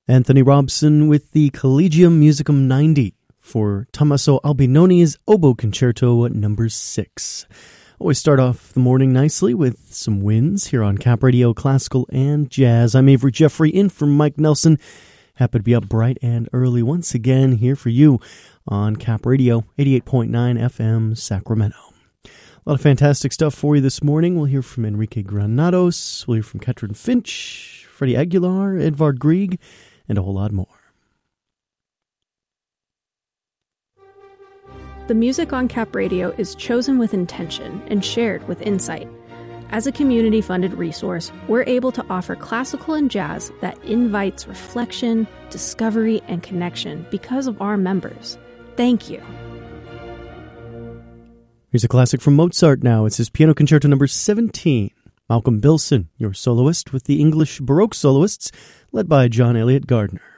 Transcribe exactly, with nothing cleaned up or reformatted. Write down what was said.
Anthony Robson with the Collegium Musicum ninety for Tommaso Albinoni's Oboe Concerto number six. Always start off the morning nicely with some wins here on Cap Radio Classical and Jazz. I'm Avery Jeffrey in for Mike Nelson. Happy to be up bright and early once again here for you on Cap Radio, eighty-eight point nine F M Sacramento. A lot of fantastic stuff for you this morning. We'll hear from Enrique Granados, we'll hear from Ketrin Finch, Freddie Aguilar, Edvard Grieg, and a whole lot more. The music on Cap Radio is chosen with intention and shared with insight. As a community-funded resource, we're able to offer classical and jazz that invites reflection, discovery, and connection because of our members. Thank you. Here's a classic from Mozart now. It's his Piano Concerto number seventeen. Malcolm Bilson, your soloist with the English Baroque soloists, led by John Elliott Gardner.